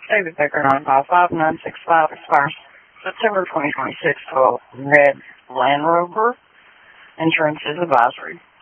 David Baker, 955-965, expires September 2026, 12. Red Land Rover. Insurance is advisory.